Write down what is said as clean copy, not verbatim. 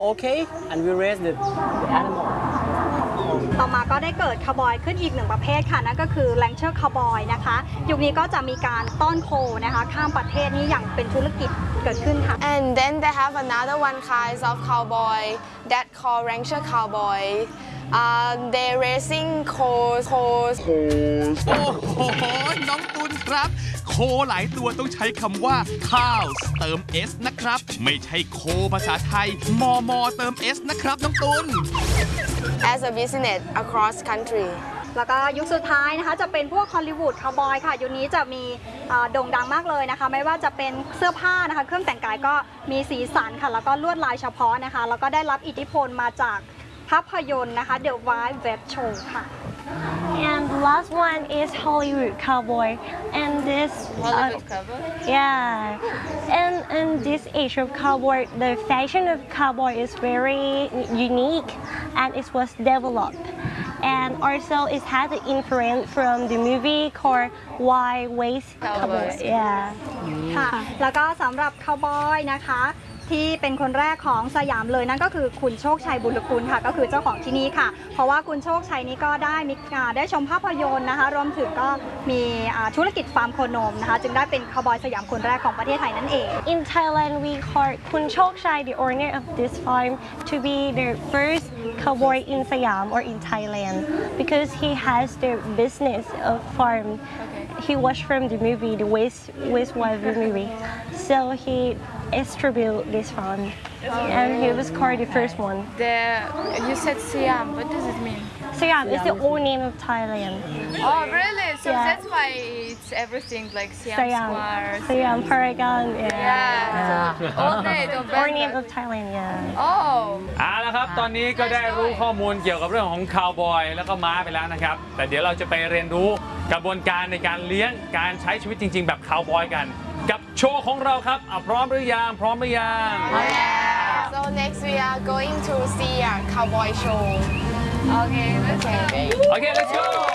Okay, and we raise the animal. ต่อมาก็ได้เกิดคาวบอยขึ้นอีกหนึ่งประเภทค่ะนั่นก็คือแรงเชอร์คาวบอยนะคะยุคนี้ก็จะมีการต้อนโคนะคะข้ามประเทศนี้อย่างเป็นธุรกิจเกิดขึ้นค่ะ And then they have another one kind of cowboy that called rancher cowboy. They racing cows. โอ้โหน้องตุลครับ โคหลายตัวต้องใช้คำว่า cows เติม s นะครับ ไม่ใช่โคภาษาไทยมอเติม s นะครับน้องตุล As a business across country. แล้วก็ยุคสุดท้ายนะคะจะเป็นพวกฮอลลีวูดคาวบอยค่ะยุคนี้จะมีโด่งดังมากเลยนะคะไม่ว่าจะเป็นเสื้อผ้านะคะเครื่องแต่งกายก็มีสีสันค่ะแล้วก็ลวดลายเฉพาะนะคะแล้วก็ได้รับอิทธิพลมาจากภาพยนตร์นะคะ The Wild West Show ค่ะ And the last one is Hollywood Cowboy. And this Hollywood cowboy? Yeah. And in this age of cowboy, the fashion of cowboy is very unique and it was developed. And also it has an influence from the movie called Wild West Cowboy. Yeah. ค่ะแล้วก็สำหรับคาวบอยนะคะที่เป็นคนแรกของสยามเลยนั่นก็คือคุณโชคชัยบุญกุลค่ะก็คือเจ้าของที่นี่ค่ะเพราะว่าคุณโชคชัยนี้ก็ได้ชมภาพยนตร์นะคะรวมถึงก็มีธุรกิจฟาร์มโคนมนะคะจึงได้เป็นคาวบอยสยามคนแรกของประเทศไทยนั่นเอง In Thailand, we call Kun Chok Chai, the owner of this farm, to be the first cowboy in Siam or in Thailand because he has the business of farm. He watched from the movie, the West Wild movie. So he distributed this farm, and he was called the first one. You said Siam. What does it mean? Siam is the old name of Thailand. Oh, really? So Yeah. that's why it's everything like Siam Square. Siam Paragon, Yeah. So old name of Old name Bangkok. of Thailand, yeah. Oh. เอาละครับตอนนี้ก็ได้รู้ข้อมูลเกี่ยวกับเรื่องของคาวบอยแล้วก็ม้าไปแล้วนะครับแต่เดี๋ยวเราจะไปเรียนรู้กระบวนการในการเลี้ยงการใช้ชีวิตจริงๆแบบคาวบอยกันกับโชว์ของเราครับพร้อมหรือยังพร้อมหรือยัง So next we are going to see a cowboy show. Okay. Let's go. Okay let's go